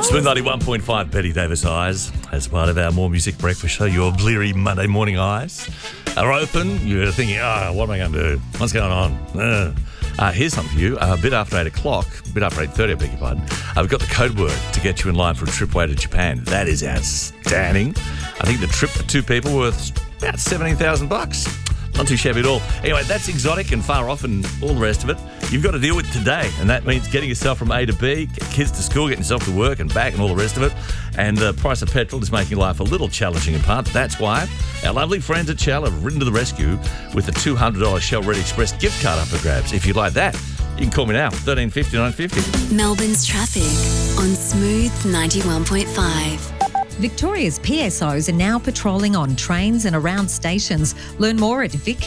Smooth 91.5 Betty Davis Eyes as part of our More Music Breakfast show. Your bleary Monday morning eyes are open. You're thinking, what am I going to do? What's going on? Here's something for you. A bit after 8 o'clock, a bit after 8:30, I beg your pardon, we've got the code word to get you in line for a trip away to Japan. That is outstanding. I think the trip for two people worth about $17,000. Not too shabby at all. Anyway, that's exotic and far off and all the rest of it. You've got to deal with today, and that means getting yourself from A to B, get kids to school, getting yourself to work and back and all the rest of it. And the price of petrol is making life a little challenging in part. That's why our lovely friends at Shell have ridden to the rescue with a $200 Shell Red Express gift card up for grabs. If you'd like that, you can call me now, 1350 950. Melbourne's traffic on Smooth 91.5. Victoria's PSOs are now patrolling on trains and around stations. Learn more at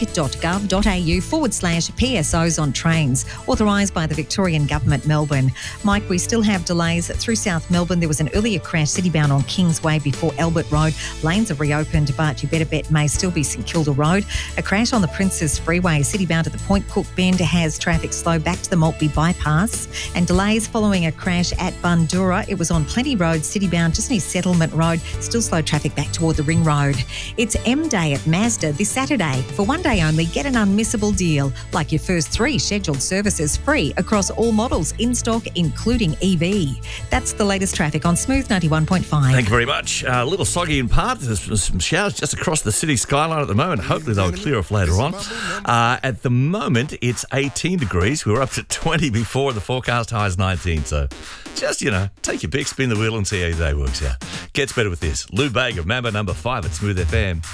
vic.gov.au/PSOs on trains, authorised by the Victorian Government, Melbourne. Mike, we still have delays through South Melbourne. There was an earlier crash citybound on Kingsway before Albert Road. Lanes have reopened, but you better bet may still be St Kilda Road. A crash on the Princes Freeway citybound at the Point Cook Bend has traffic slow back to the Maltby bypass, and delays following a crash at Bundoora. It was on Plenty Road citybound just near Settlement Road. Still slow traffic back toward the Ring Road. It's M Day at Mazda this Saturday. For one day only, get an unmissable deal, like your first 3 scheduled services free across all models in stock, including EV. That's the latest traffic on Smooth 91.5. Thank you very much. A little soggy in part. There's some showers just across the city skyline at the moment. Hopefully they'll clear off later on. At the moment, it's 18 degrees. We were up to 20 before. The forecast high is 19. So just, take your pick, spin the wheel and see how your day works out. Gets better with this. Lou Bega, Mambo number 5 at Smooth FM.